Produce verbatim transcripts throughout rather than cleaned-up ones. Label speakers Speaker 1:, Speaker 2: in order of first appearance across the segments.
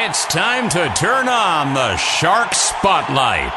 Speaker 1: It's time to turn on the Shark Spotlight.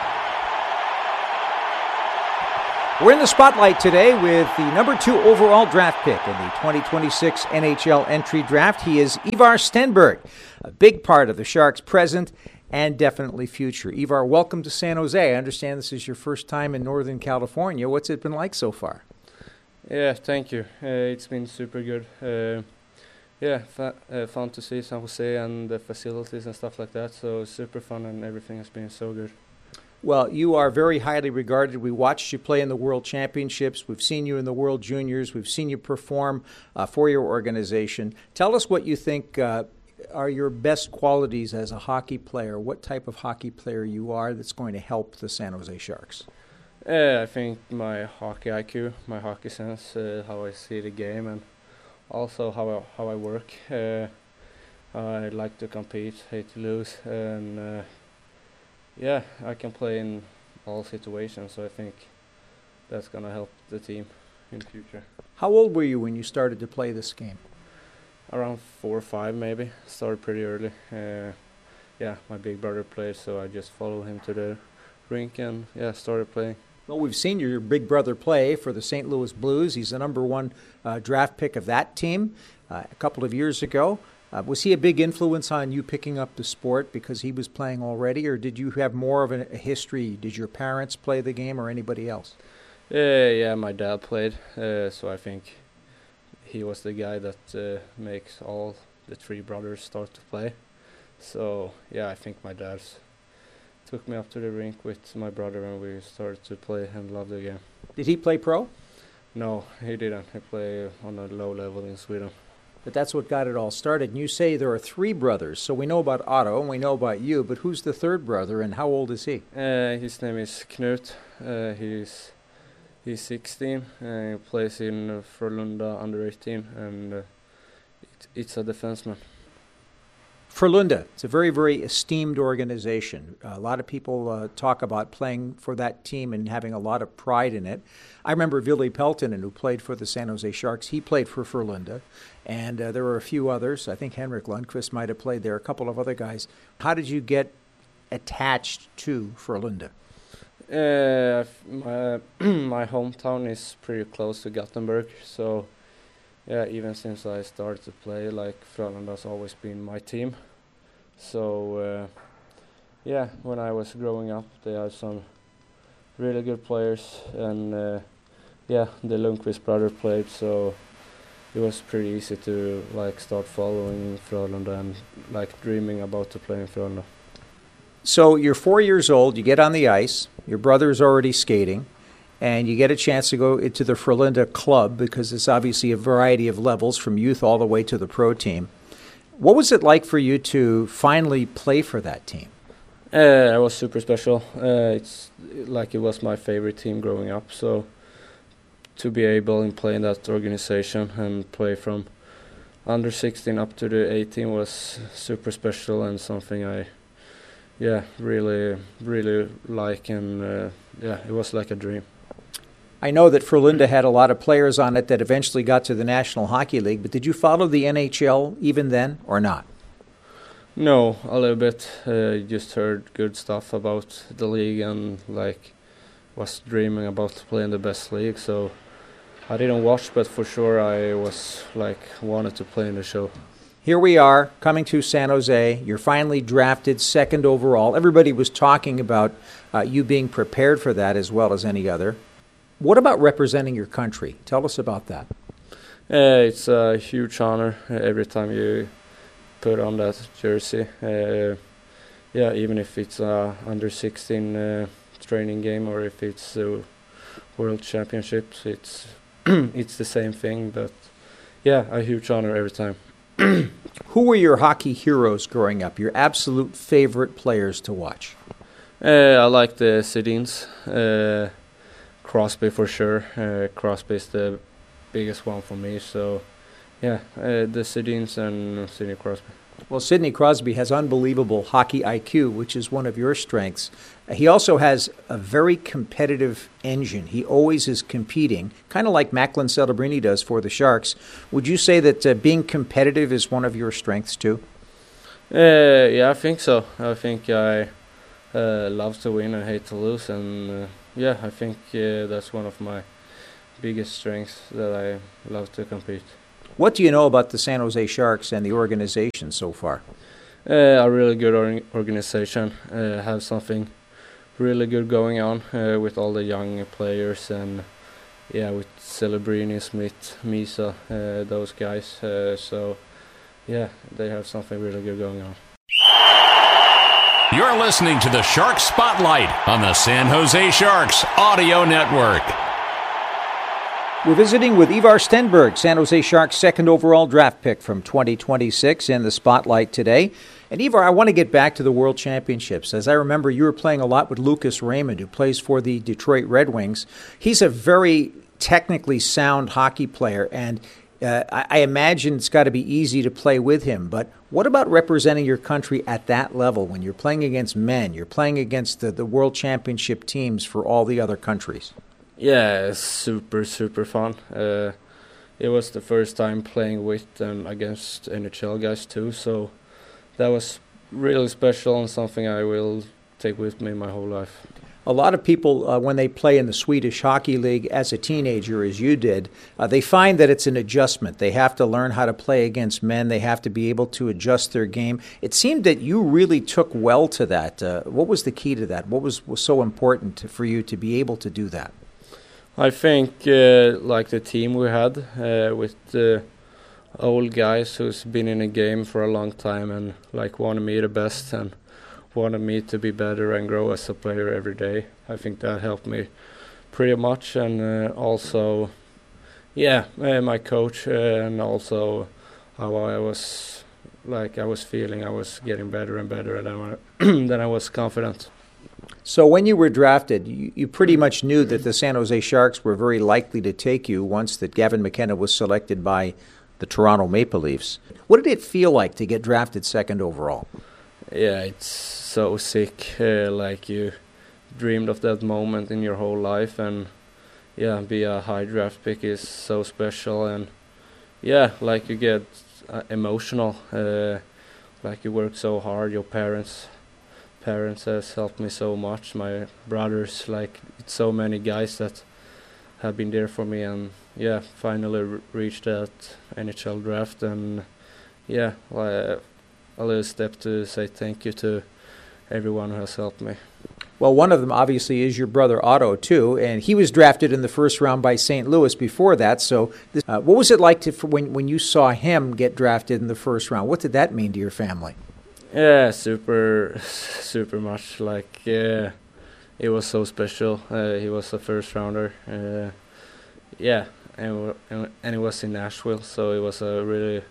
Speaker 2: We're in the spotlight today with the number two overall draft pick in the twenty twenty-six N H L entry draft. He is Ivar Stenberg, a big part of the Sharks' present and definitely future. Ivar, welcome to San Jose. I understand this is your first time in Northern California. What's it been like so far?
Speaker 3: Yeah, thank you. Uh, it's been super good. Uh, yeah, fa- uh, fun to see San Jose and the facilities and stuff like that. So super fun and everything has been so good.
Speaker 2: Well, you are very highly regarded. We watched you play in the World Championships. We've seen you in the World Juniors. We've seen you perform uh, for your organization. Tell us what you think uh, are your best qualities as a hockey player, what type of hockey player you are that's going to help the San Jose Sharks.
Speaker 3: Uh, I think my hockey I Q, my hockey sense, uh, how I see the game, and also how I, how I work. Uh, I like to compete, hate to lose, and uh, yeah, I can play in all situations, so I think that's going to help the team in the future.
Speaker 2: How old were you when you started to play this game?
Speaker 3: Around four or five, maybe. Started pretty early. Uh, yeah, my big brother played, so I just followed him to the rink and, yeah, started playing.
Speaker 2: Well, we've seen your big brother play for the Saint Louis Blues. He's the number one uh, draft pick of that team uh, a couple of years ago. Uh, was he a big influence on you picking up the sport because he was playing already, or did you have more of a, a history? Did your parents play the game or anybody else?
Speaker 3: Uh, yeah, my dad played, uh, so I think he was the guy that uh, makes all the three brothers start to play. So, yeah, I think my dad took me up to the rink with my brother and we started to play and love the game.
Speaker 2: Did he play pro?
Speaker 3: No, he didn't. He played on a low level in Sweden.
Speaker 2: But that's what got it all started. And you say there are three brothers. So we know about Otto and we know about you, but who's the third brother and how old is he?
Speaker 3: Uh, his name is Knut. Uh, he's he's sixteen and he plays in uh, Frölunda under eighteen, and uh, it, it's a defenseman.
Speaker 2: Frölunda, it's a very, very esteemed organization. A lot of people uh, talk about playing for that team and having a lot of pride in it. I remember Ville Peltonen, who played for the San Jose Sharks. He played for Frölunda, and uh, there were a few others. I think Henrik Lundqvist might have played there, a couple of other guys. How did you get attached to Frölunda?
Speaker 3: Uh, my, my hometown is pretty close to Gothenburg, so yeah, even since I started to play, like, Frölunda's always been my team. So uh, yeah, when I was growing up, they had some really good players, and uh, yeah, the Lundqvist brother played, so it was pretty easy to like start following Frölunda and like dreaming about to play in Frölunda.
Speaker 2: So you're four years old, you get on the ice, your brother's already skating, and you get a chance to go into the Frölunda club because it's obviously a variety of levels from youth all the way to the pro team. What was it like for you to finally play for that team?
Speaker 3: Uh, it was super special. Uh, it's like it was my favorite team growing up, so to be able to play in that organization and play from under sixteen up to the eighteen was super special and something I yeah really really like, and uh, yeah, it was like a dream.
Speaker 2: I know that Frölunda had a lot of players on it that eventually got to the National Hockey League, but did you follow the N H L even then or not?
Speaker 3: No, a little bit. Uh, just heard good stuff about the league and like was dreaming about playing the best league, so I didn't watch, but for sure I was like wanted to play in the show.
Speaker 2: Here we are, coming to San Jose. You're finally drafted second overall. Everybody was talking about uh, you being prepared for that as well as any other. What about representing your country? Tell us about that.
Speaker 3: Uh, it's a huge honor uh, every time you put on that jersey. Uh, yeah, even if it's a under sixteen uh, training game or if it's a World Championships, it's it's the same thing. But yeah, a huge honor every time.
Speaker 2: Who were your hockey heroes growing up? Your absolute favorite players to watch?
Speaker 3: Uh, I like the Sedins. Uh, Crosby for sure. Uh, Crosby is the biggest one for me. So, yeah, uh, the Sedins and Sidney Crosby.
Speaker 2: Well, Sidney Crosby has unbelievable hockey I Q, which is one of your strengths. He also has a very competitive engine. He always is competing, kind of like Macklin Celebrini does for the Sharks. Would you say that uh, being competitive is one of your strengths too?
Speaker 3: Uh, yeah, I think so. I think I uh, love to win and hate to lose, and uh, yeah, I think uh, that's one of my biggest strengths, that I love to compete.
Speaker 2: What do you know about the San Jose Sharks and the organization so far?
Speaker 3: Uh, a really good or- organization. Uh, have something really good going on uh, with all the young players, and yeah, with Celebrini, Smith, Misa, uh, those guys. Uh, so yeah, they have something really good going on.
Speaker 1: You're listening to the Shark Spotlight on the San Jose Sharks Audio Network.
Speaker 2: We're visiting with Ivar Stenberg, San Jose Sharks' second overall draft pick from twenty twenty-six, in the spotlight today. And Ivar, I want to get back to the World Championships. As I remember, you were playing a lot with Lucas Raymond, who plays for the Detroit Red Wings. He's a very technically sound hockey player, and uh, I, I imagine it's got to be easy to play with him. But what about representing your country at that level when you're playing against men? You're playing against the, the World Championship teams for all the other countries.
Speaker 3: Yeah, it's super, super fun. Uh, it was the first time playing with and against N H L guys too, so that was really special and something I will take with me my whole life.
Speaker 2: A lot of people, uh, when they play in the Swedish Hockey League as a teenager, as you did, uh, they find that it's an adjustment. They have to learn how to play against men. They have to be able to adjust their game. It seemed that you really took well to that. Uh, what was the key to that? What was, was so important for you to be able to do that?
Speaker 3: I think uh, like the team we had uh, with the old guys who's been in the game for a long time and like wanted me the best and wanted me to be better and grow as a player every day. I think that helped me pretty much, and uh, also, yeah, uh, my coach uh, and also how I was like I was feeling I was getting better and better, and then then I was confident.
Speaker 2: So when you were drafted, you, you pretty much knew that the San Jose Sharks were very likely to take you once that Gavin McKenna was selected by the Toronto Maple Leafs. What did it feel like to get drafted second overall?
Speaker 3: Yeah, it's so sick. Uh, like you dreamed of that moment in your whole life, and yeah, be a high draft pick is so special, and yeah, like you get uh, emotional. Uh, like you work so hard. Your parents. Parents has helped me so much. My brothers, like it's so many guys that have been there for me, and yeah, finally re- reached that N H L draft, and yeah, uh, a little step to say thank you to everyone who has helped me.
Speaker 2: Well, one of them obviously is your brother Otto too, and he was drafted in the first round by Saint Louis before that. So, this, uh, what was it like to for when when you saw him get drafted in the first round? What did that mean to your family?
Speaker 3: Yeah, super, super much. Like, yeah, it was so special. Uh, he was a first rounder. Uh, yeah, and, w- and it was in Nashville, so it was a really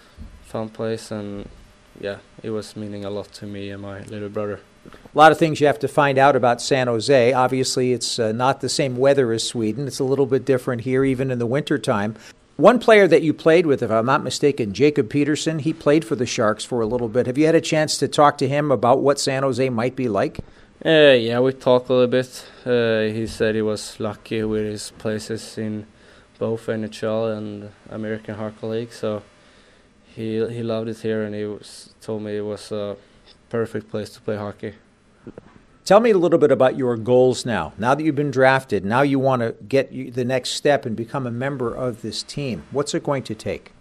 Speaker 3: fun place, and yeah, it was meaning a lot to me and my little brother.
Speaker 2: A lot of things you have to find out about San Jose. Obviously, it's uh, not the same weather as Sweden. It's a little bit different here, even in the wintertime. One player that you played with, if I'm not mistaken, Jacob Peterson, he played for the Sharks for a little bit. Have you had a chance to talk to him about what San Jose might be like?
Speaker 3: Uh, yeah, we talked a little bit. Uh, he said he was lucky with his places in both N H L and American Hockey League, so he he loved it here, and he was, told me it was a perfect place to play hockey.
Speaker 2: Tell me a little bit about your goals now. Now that you've been drafted, now you want to get the next step and become a member of this team. What's it going to take?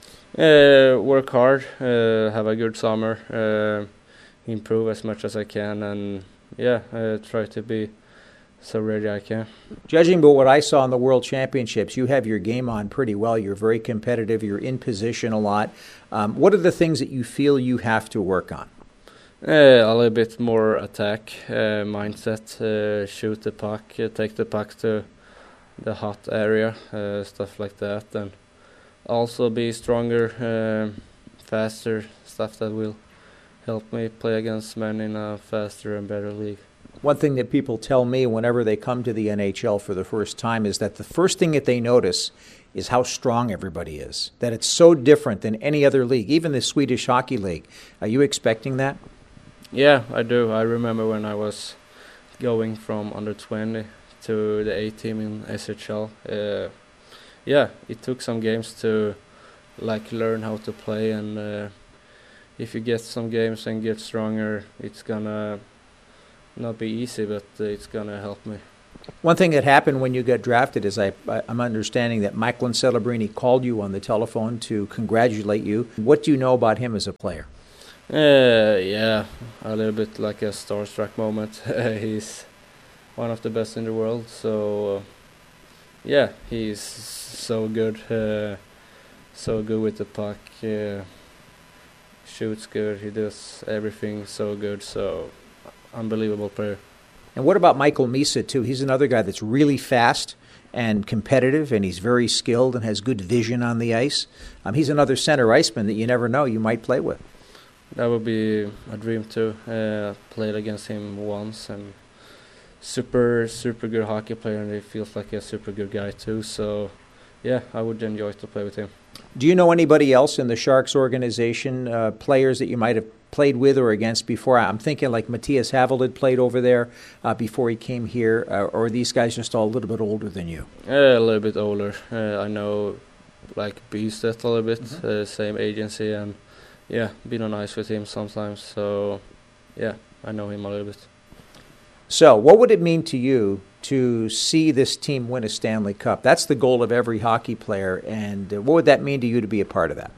Speaker 3: Uh, work hard, uh, have a good summer, uh, improve as much as I can, and yeah, uh, try to be so ready I can.
Speaker 2: Judging by what I saw in the World Championships, you have your game on pretty well. You're very competitive. You're in position a lot. Um, what are the things that you feel you have to work on?
Speaker 3: Uh, a little bit more attack uh, mindset, uh, shoot the puck, uh, take the puck to the hot area, uh, stuff like that, and also be stronger, uh, faster, stuff that will help me play against men in a faster and better league.
Speaker 2: One thing that people tell me whenever they come to the N H L for the first time is that the first thing that they notice is how strong everybody is, that it's so different than any other league, even the Swedish Hockey League. Are you expecting that?
Speaker 3: Yeah, I do. I remember when I was going from under twenty to the A team in S H L. Uh, yeah, it took some games to like learn how to play, and uh, if you get some games and get stronger, it's gonna not be easy, but uh, it's gonna help me.
Speaker 2: One thing that happened when you got drafted is I, I'm understanding that Michael Celebrini called you on the telephone to congratulate you. What do you know about him as a player?
Speaker 3: Uh, yeah, a little bit like a starstruck moment. He's one of the best in the world, so uh, yeah, he's so good, uh, so good with the puck, uh, shoots good, he does everything so good, so unbelievable player.
Speaker 2: And what about Michael Misa, too? He's another guy that's really fast and competitive, and he's very skilled and has good vision on the ice. Um, he's another center iceman that you never know you might play with.
Speaker 3: That would be a dream, too. Uh, played against him once, and super, super good hockey player, and he feels like a super good guy, too. So, yeah, I would enjoy to play with him.
Speaker 2: Do you know anybody else in the Sharks organization, uh, players that you might have played with or against before? I'm thinking like Matthias Havelid played over there uh, before he came here, uh, or are these guys just all a little bit older than you?
Speaker 3: Uh, a little bit older. Uh, I know like Bystedt a little bit, mm-hmm. uh, same agency, and yeah, been on ice with him sometimes, so yeah, I know him a little bit.
Speaker 2: So what would it mean to you to see this team win a Stanley Cup? That's the goal of every hockey player, and uh, what would that mean to you to be a part of that?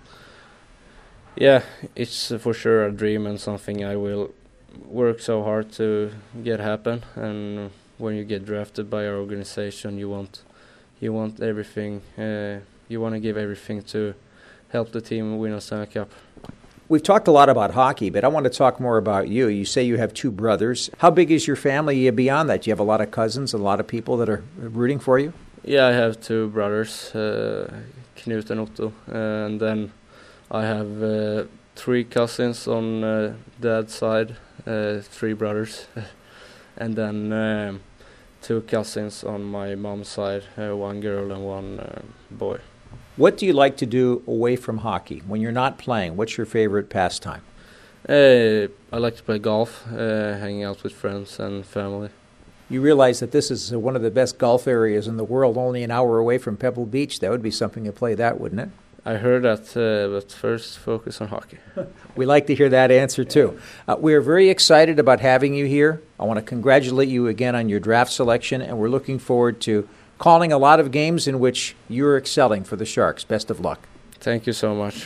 Speaker 3: Yeah, it's uh, for sure a dream and something I will work so hard to get happen. And when you get drafted by our organization, you want you want everything. Uh, you want to give everything to help the team win a Stanley Cup.
Speaker 2: We've talked a lot about hockey, but I want to talk more about you. You say you have two brothers. How big is your family beyond that? Do you have a lot of cousins, a lot of people that are rooting for you?
Speaker 3: Yeah, I have two brothers, uh, Knut and Otto, and then I have uh, three cousins on uh, dad's side, uh, three brothers, and then um, two cousins on my mom's side, uh, one girl and one uh, boy.
Speaker 2: What do you like to do away from hockey? When you're not playing, what's your favorite pastime?
Speaker 3: Uh, I like to play golf, uh, hanging out with friends and family.
Speaker 2: You realize that this is one of the best golf areas in the world, only an hour away from Pebble Beach. That would be something to play that, wouldn't it?
Speaker 3: I heard that, uh, but first focus on hockey.
Speaker 2: We like to hear that answer, too. Uh, we are very excited about having you here. I want to congratulate you again on your draft selection, and we're looking forward to calling a lot of games in which you're excelling for the Sharks. Best of luck.
Speaker 3: Thank you so much.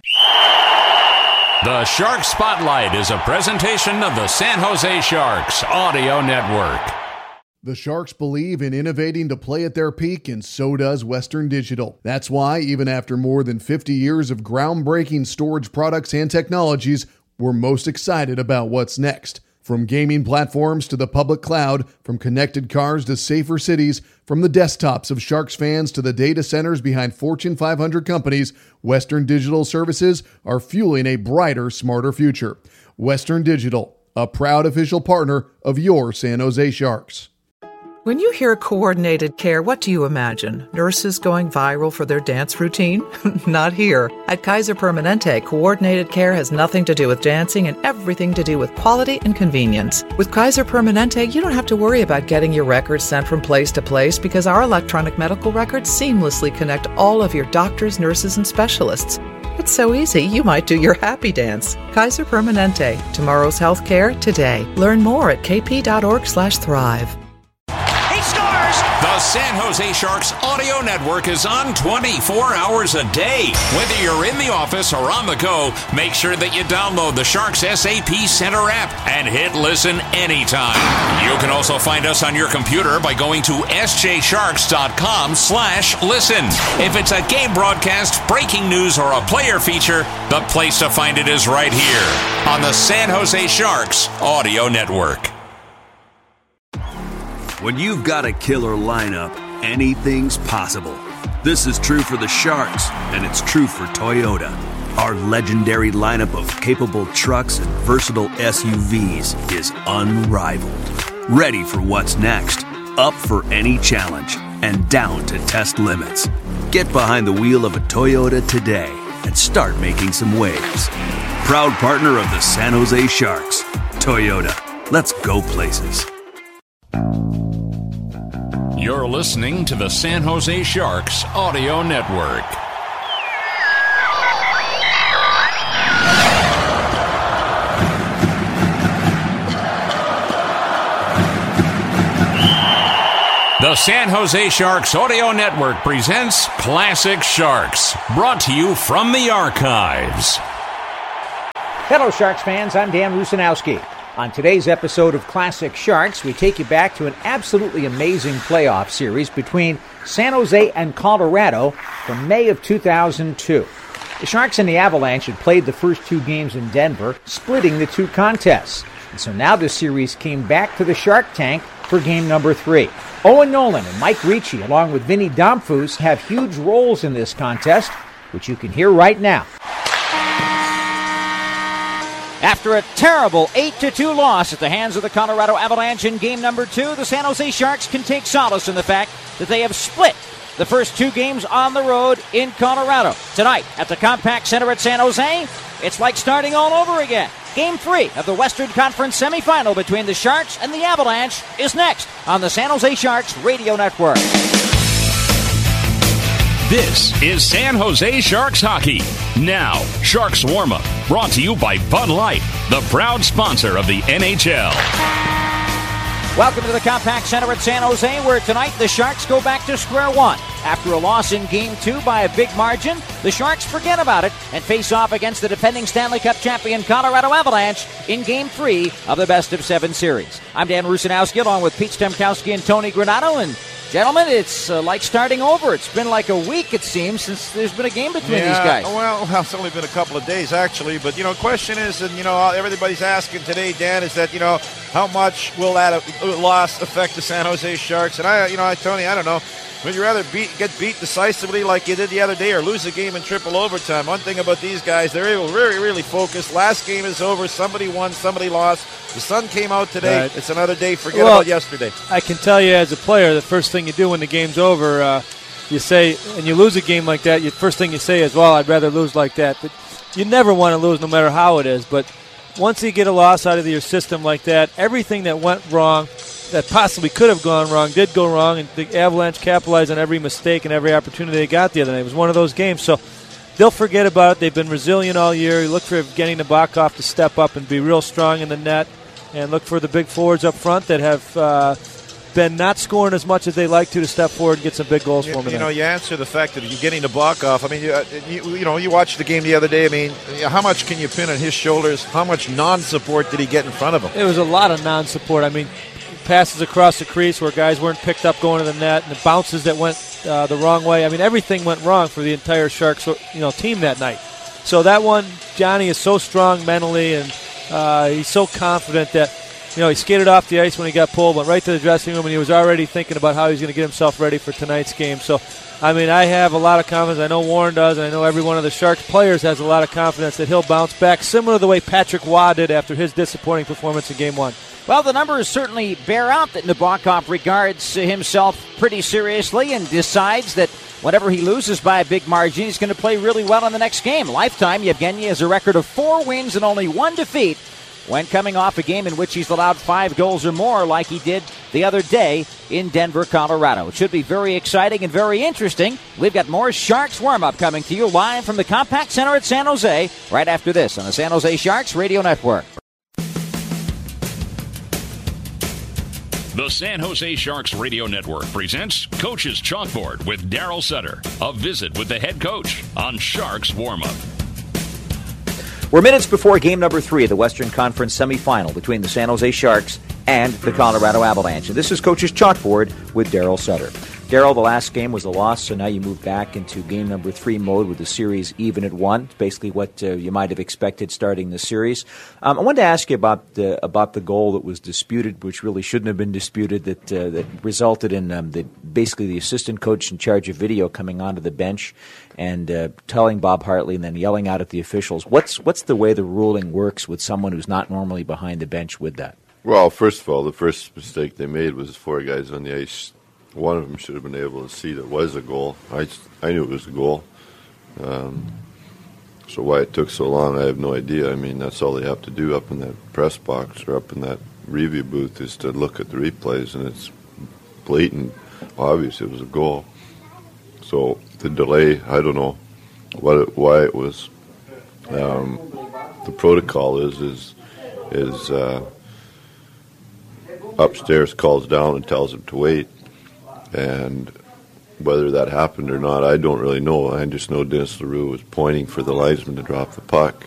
Speaker 1: The Shark Spotlight is a presentation of the San Jose Sharks Audio Network.
Speaker 4: The Sharks believe in innovating to play at their peak, and so does Western Digital. That's why, even after more than fifty years of groundbreaking storage products and technologies, we're most excited about what's next. From gaming platforms to the public cloud, from connected cars to safer cities, from the desktops of Sharks fans to the data centers behind Fortune five hundred companies, Western Digital services are fueling a brighter, smarter future. Western Digital, a proud official partner of your San Jose Sharks.
Speaker 5: When you hear coordinated care, what do you imagine? Nurses going viral for their dance routine? Not here. At Kaiser Permanente, coordinated care has nothing to do with dancing and everything to do with quality and convenience. With Kaiser Permanente, you don't have to worry about getting your records sent from place to place because our electronic medical records seamlessly connect all of your doctors, nurses, and specialists. It's so easy, you might do your happy dance. Kaiser Permanente. Tomorrow's healthcare today. Learn more at kp.org slash thrive.
Speaker 1: The San Jose Sharks Audio Network is on twenty-four hours a day. Whether you're in the office or on the go, make sure that you download the Sharks S A P Center app and hit listen anytime. You can also find us on your computer by going to sjsharks.com slash listen. If it's a game broadcast, breaking news, or a player feature, the place to find it is right here on the San Jose Sharks Audio Network.
Speaker 6: When you've got a killer lineup, anything's possible. This is true for the Sharks, and it's true for Toyota. Our legendary lineup of capable trucks and versatile S U Vs is unrivaled. Ready for what's next, up for any challenge, and down to test limits. Get behind the wheel of a Toyota today and start making some waves. Proud partner of the San Jose Sharks, Toyota. Let's go places.
Speaker 1: You're listening to the San Jose Sharks Audio Network. The San Jose Sharks Audio Network presents Classic Sharks, brought to you from the archives.
Speaker 2: Hello, Sharks fans. I'm Dan Rusanowski. On today's episode of Classic Sharks, we take you back to an absolutely amazing playoff series between San Jose and Colorado from May of two thousand two. The Sharks and the Avalanche had played the first two games in Denver, splitting the two contests. And so now the series came back to the Shark Tank for game number three. Owen Nolan and Mike Ricci, along with Vinny Damphousse, have huge roles in this contest, which you can hear right now. After a terrible eight to two loss at the hands of the Colorado Avalanche in game number two, the San Jose Sharks can take solace in the fact that they have split the first two games on the road in Colorado. Tonight at the Compaq Center at San Jose, it's like starting all over again. Game three of the Western Conference semifinal between the Sharks and the Avalanche is next on the San Jose Sharks Radio Network.
Speaker 1: This is San Jose Sharks Hockey. Now, Sharks Warm-Up, brought to you by Bud Light, the proud sponsor of the N H L.
Speaker 2: Welcome to the Compaq Center at San Jose, where tonight the Sharks go back to square one. After a loss in Game two by a big margin, the Sharks forget about it and face off against the defending Stanley Cup champion Colorado Avalanche in Game three of the Best of Seven series. I'm Dan Rusanowski, along with Pete Stemkowski and Tony Granato, and gentlemen, it's uh, like starting over. It's been like a week, it seems, since there's been a game between
Speaker 7: yeah,
Speaker 2: these guys.
Speaker 7: Well, well, it's only been a couple of days, actually. But, you know, question is, and, you know, everybody's asking today, Dan, is that, you know, how much will that loss affect the San Jose Sharks? And, I, you know, I, Tony, I don't know. Would you rather beat, get beat decisively like you did the other day or lose a game in triple overtime? One thing about these guys, they're able, really, really focused. Last game is over. Somebody won, somebody lost. The sun came out today. Right. It's another day. Forget
Speaker 8: well,
Speaker 7: about yesterday.
Speaker 8: I can tell you as a player, the first thing you do when the game's over, uh, you say, and you lose a game like that, the first thing you say is, well, I'd rather lose like that. But you never want to lose no matter how it is. But once you get a loss out of your system like that, everything that went wrong, that possibly could have gone wrong, did go wrong, and the Avalanche capitalized on every mistake and every opportunity they got the other night. It was one of those games. So they'll forget about it. They've been resilient all year. You look for Evgeny Nabokov to step up and be real strong in the net, and look for the big forwards up front that have uh, been not scoring as much as they like to to step forward and get some big goals
Speaker 7: you,
Speaker 8: for them.
Speaker 7: You know, you answer the fact that you're getting Nabokov. I mean, you, you, you know, you watched the game the other day. I mean, how much can you pin on his shoulders? How much non-support did he get in front of him?
Speaker 8: It was a lot of non-support. I mean, passes across the crease where guys weren't picked up going to the net, and the bounces that went uh, the wrong way. I mean, everything went wrong for the entire Sharks, you know, team that night. So that one, Johnny is so strong mentally, and uh, he's so confident that, you know, he skated off the ice when he got pulled, went right to the dressing room, and he was already thinking about how he's going to get himself ready for tonight's game. So, I mean, I have a lot of confidence. I know Warren does, and I know every one of the Sharks players has a lot of confidence that he'll bounce back, similar to the way Patrick Waugh did after his disappointing performance in Game one.
Speaker 2: Well, the numbers certainly bear out that Nabokov regards himself pretty seriously and decides that whenever he loses by a big margin, he's going to play really well in the next game. Lifetime, Evgeny has a record of four wins and only one defeat when coming off a game in which he's allowed five goals or more like he did the other day in Denver, Colorado. It should be very exciting and very interesting. We've got more Sharks warm-up coming to you live from the Compaq Center at San Jose right after this on the San Jose Sharks Radio Network.
Speaker 1: The San Jose Sharks Radio Network presents Coach's Chalkboard with Daryl Sutter. A visit with the head coach on Sharks Warm-Up.
Speaker 2: We're minutes before game number three of the Western Conference semifinal between the San Jose Sharks and the Colorado Avalanche. And this is Coach's Chalkboard with Daryl Sutter. Daryl, the last game was a loss, so now you move back into game number three mode with the series even at one. It's basically what uh, you might have expected starting the series. Um, I wanted to ask you about the, about the goal that was disputed, which really shouldn't have been disputed, that uh, that resulted in um, the, basically the assistant coach in charge of video coming onto the bench and uh, telling Bob Hartley and then yelling out at the officials. What's what's the way the ruling works with someone who's not normally behind the bench with that?
Speaker 9: Well, first of all, the first mistake they made was four guys on the ice. One of them should have been able to see that it was a goal. I, I knew it was a goal. Um, so why it took so long, I have no idea. I mean, that's all they have to do up in that press box or up in that review booth is to look at the replays, and it's blatant, obvious it was a goal. So the delay, I don't know what it, why it was. Um, the protocol is is is uh, upstairs calls down and tells him to wait. And whether that happened or not, I don't really know. I just know Dennis Leroux was pointing for the linesman to drop the puck,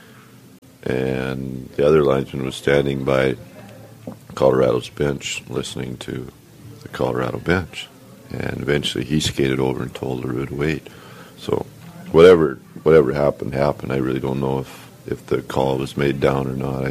Speaker 9: and the other linesman was standing by Colorado's bench listening to the Colorado bench. And eventually he skated over and told Leroux to wait. So whatever whatever happened, happened. I really don't know if, if the call was made down or not. I